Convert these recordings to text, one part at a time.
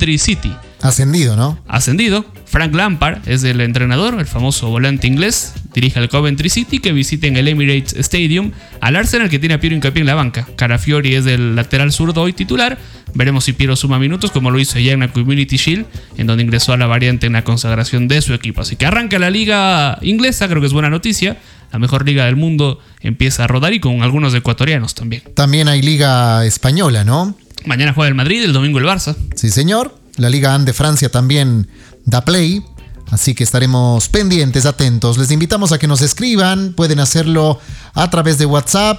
Coventry City. Ascendido, ¿no? Ascendido. Frank Lampard es el entrenador, el famoso volante inglés. Dirige al Coventry City, que visita en el Emirates Stadium al Arsenal, que tiene a Piero Hincapié en la banca. Carafiori es del lateral zurdo y titular. Veremos si Piero suma minutos, como lo hizo ya en la Community Shield, en donde ingresó a la variante en la consagración de su equipo. Así que arranca la liga inglesa, creo que es buena noticia. La mejor liga del mundo empieza a rodar, y con algunos ecuatorianos también. También hay liga española, ¿no? Mañana juega el Madrid, el domingo el Barça. Sí, señor. La Liga 1 de Francia también da play, así que estaremos pendientes, atentos. Les invitamos a que nos escriban. Pueden hacerlo a través de WhatsApp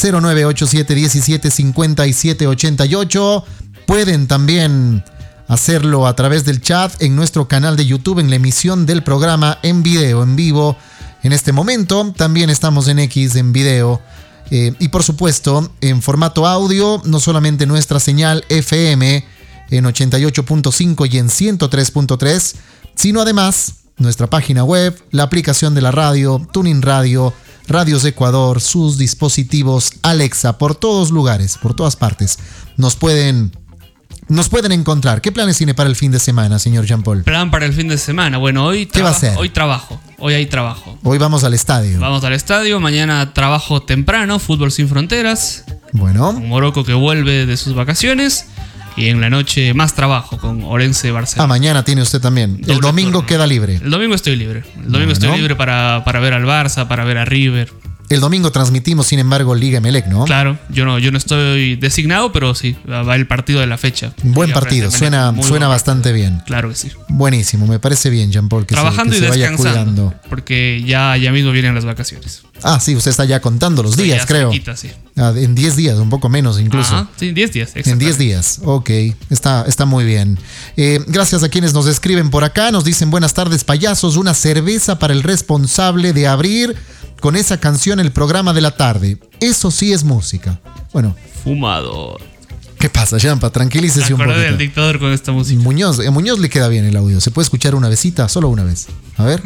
0987 17 57 88. Pueden también hacerlo a través del chat en nuestro canal de YouTube, en la emisión del programa en video, en vivo. En este momento también estamos en X en video. Y por supuesto, en formato audio, no solamente nuestra señal FM en 88.5 y en 103.3, sino además nuestra página web, la aplicación de la radio, TuneIn Radio, Radios Ecuador, sus dispositivos Alexa, por todos lugares, por todas partes. Nos pueden encontrar. ¿Qué planes tiene para el fin de semana, señor Jean-Paul? Plan para el fin de semana. Bueno, hoy ¿qué va a hacer? Hoy trabajo. Hoy hay trabajo. Hoy vamos al estadio. Vamos al estadio. Mañana trabajo temprano, Fútbol Sin Fronteras. Bueno. Con Morocco, que vuelve de sus vacaciones. Y en la noche más trabajo con Orense Barcelona. Mañana tiene usted también. Doble el domingo turno. Queda libre. El domingo estoy libre. El domingo estoy libre para ver al Barça, para ver a River. El domingo transmitimos, sin embargo, Liga Emelec, ¿no? Claro, yo no estoy designado, pero sí, va el partido de la fecha. Buen partido, suena bastante bien. Claro que sí. Buenísimo, me parece bien, Jean-Paul, que trabajando se vaya cuidando. Porque ya mismo vienen las vacaciones. Sí, usted está ya contando los días, creo. Cerquita, sí. En 10 días, un poco menos incluso. Ajá, sí, 10 días. En 10 días, ok, está muy bien. Gracias a quienes nos escriben por acá, nos dicen: buenas tardes, payasos, una cerveza para el responsable de abrir con esa canción el programa de la tarde. Eso sí es música. Bueno. Fumador. ¿Qué pasa, Jampa? Tranquilícese un poquito. del dictador con esta música. Muñoz le queda bien el audio. ¿Se puede escuchar una vecita? Solo una vez. A ver.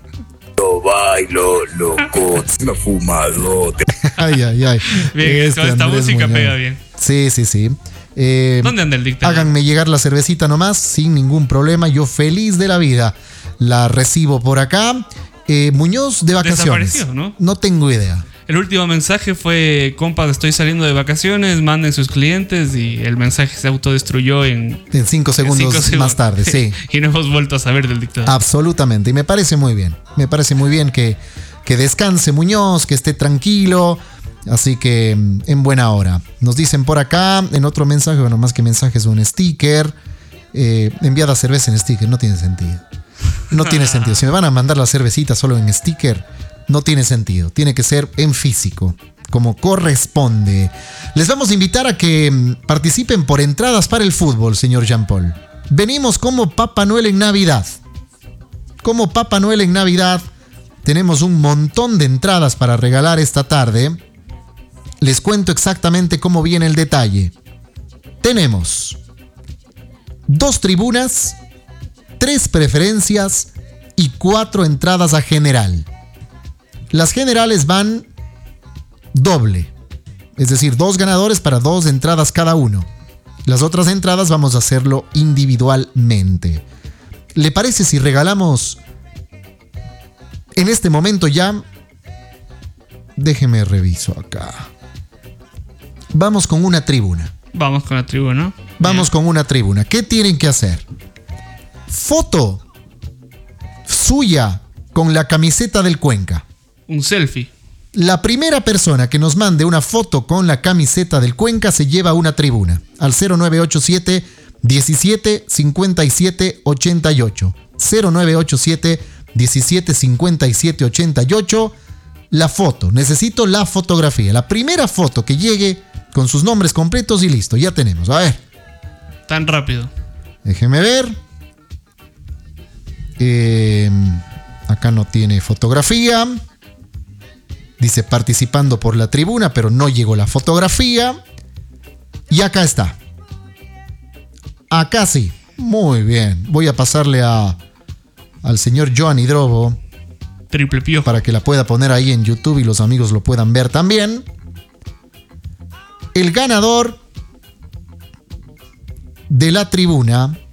Lo bailo, loco, lo fumador. Ay. Bien, con esta música Muñoz pega bien. Sí. ¿Dónde anda el dictador? Háganme llegar la cervecita nomás, sin ningún problema. Yo feliz de la vida la recibo por acá. Muñoz de vacaciones. Desapareció, ¿no? No tengo idea. El último mensaje fue: compas, estoy saliendo de vacaciones, manden sus clientes, y el mensaje se autodestruyó en 5 segundos más tarde, sí. Y no hemos vuelto a saber del dictador. Absolutamente, y me parece muy bien. Me parece muy bien que descanse Muñoz, que esté tranquilo. Así que en buena hora. Nos dicen por acá, en otro mensaje, bueno, más que mensaje es un sticker. Enviada cerveza en sticker, no tiene sentido. No tiene sentido. Si me van a mandar la cervecita solo en sticker, no tiene sentido. Tiene que ser en físico, como corresponde. Les vamos a invitar a que participen por entradas para el fútbol, señor Jean-Paul. Venimos como Papá Noel en Navidad. Como Papá Noel en Navidad, tenemos un montón de entradas para regalar esta tarde. Les cuento exactamente cómo viene el detalle. Tenemos 2 tribunas, 3 preferencias y 4 entradas a general. Las generales van doble, es decir, 2 ganadores para 2 entradas cada uno. Las otras entradas vamos a hacerlo individualmente. ¿Le parece si regalamos en este momento ya? Déjeme reviso acá. Vamos con una tribuna. Vamos con la tribuna. Vamos con una tribuna. ¿Qué tienen que hacer? Foto suya con la camiseta del Cuenca. Un selfie. La primera persona que nos mande una foto con la camiseta del Cuenca se lleva una tribuna. Al 0987 17 57 88. 0987 17 57 88. La foto. Necesito la fotografía. La primera foto que llegue con sus nombres completos y listo. Ya tenemos. A ver. Tan rápido. Déjeme ver. Acá no tiene fotografía. Dice participando por la tribuna, pero no llegó la fotografía. Y acá está. Acá sí. Muy bien. Voy a pasarle al señor Joan Hidrobo. Triple piojo. Para que la pueda poner ahí en YouTube y los amigos lo puedan ver también. El ganador de la tribuna